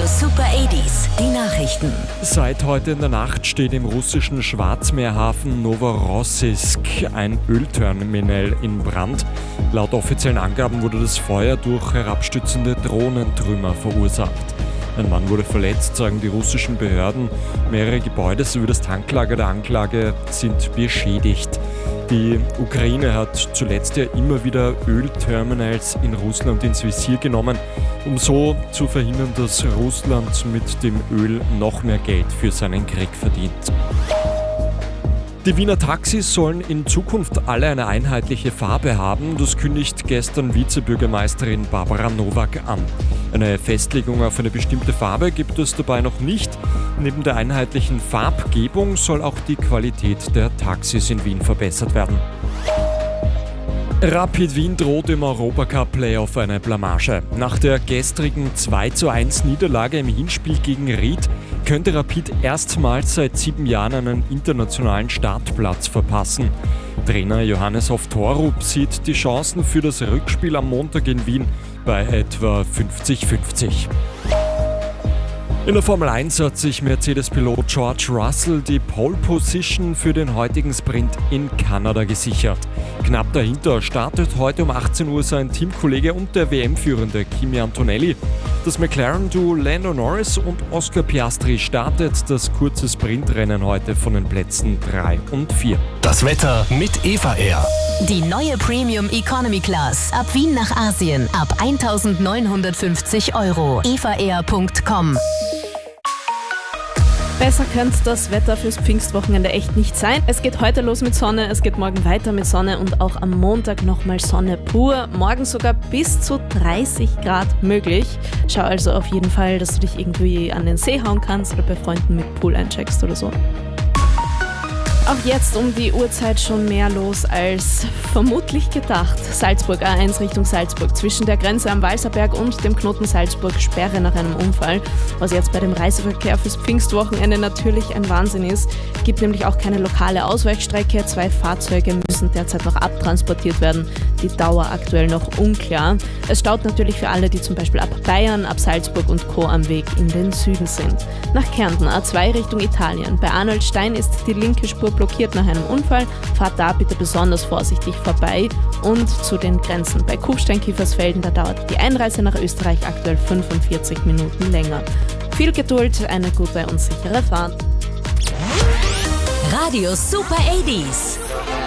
Super 80s, die Nachrichten. Seit heute in der Nacht steht im russischen Schwarzmeerhafen Novorossiysk ein Ölterminal in Brand. Laut offiziellen Angaben wurde das Feuer durch herabstürzende Drohnentrümmer verursacht. Ein Mann wurde verletzt, sagen die russischen Behörden. Mehrere Gebäude sowie das Tanklager der Anlage sind beschädigt. Die Ukraine hat zuletzt ja immer wieder Ölterminals in Russland ins Visier genommen, um so zu verhindern, dass Russland mit dem Öl noch mehr Geld für seinen Krieg verdient. Die Wiener Taxis sollen in Zukunft alle eine einheitliche Farbe haben. Das kündigt gestern Vizebürgermeisterin Barbara Nowak an. Eine Festlegung auf eine bestimmte Farbe gibt es dabei noch nicht. Neben der einheitlichen Farbgebung soll auch die Qualität der Taxis in Wien verbessert werden. Rapid Wien droht im Europacup-Playoff eine Blamage. Nach der gestrigen 2:1 Niederlage im Hinspiel gegen Ried könnte Rapid erstmals seit 7 Jahren einen internationalen Startplatz verpassen. Trainer Johannes Hoftorup sieht die Chancen für das Rückspiel am Montag in Wien bei etwa 50-50. In der Formel 1 hat sich Mercedes-Pilot George Russell die Pole Position für den heutigen Sprint in Kanada gesichert. Knapp dahinter startet heute um 18 Uhr sein Teamkollege und der WM-Führende Kimi Antonelli. Das McLaren-Duo Lando Norris und Oscar Piastri startet das kurze Sprintrennen heute von den Plätzen 3 und 4. Das Wetter mit Eva Air. Die neue Premium Economy Class. Ab Wien nach Asien. Ab 1.950 €. evaair.com. Besser könnte das Wetter fürs Pfingstwochenende echt nicht sein. Es geht heute los mit Sonne, es geht morgen weiter mit Sonne und auch am Montag nochmal Sonne pur. Morgen sogar bis zu 30 Grad möglich. Schau also auf jeden Fall, dass du dich irgendwie an den See hauen kannst oder bei Freunden mit Pool eincheckst oder so. Auch jetzt um die Uhrzeit schon mehr los als vermutlich gedacht. Salzburg A1 Richtung Salzburg. Zwischen der Grenze am Walserberg und dem Knoten Salzburg Sperre nach einem Unfall. Was jetzt bei dem Reiseverkehr fürs Pfingstwochenende natürlich ein Wahnsinn ist. Gibt nämlich auch keine lokale Ausweichstrecke. 2 Fahrzeuge müssen derzeit noch abtransportiert werden. Die Dauer aktuell noch unklar. Es staut natürlich für alle, die zum Beispiel ab Bayern, ab Salzburg und Co. am Weg in den Süden sind. Nach Kärnten A2 Richtung Italien. Bei Arnoldstein ist die linke Spur blockiert nach einem Unfall. Fahrt da bitte besonders vorsichtig vorbei. Und zu den Grenzen. Bei Kufstein-Kiefersfelden, da dauert die Einreise nach Österreich aktuell 45 Minuten länger. Viel Geduld, eine gute und sichere Fahrt. Radio Super 80s.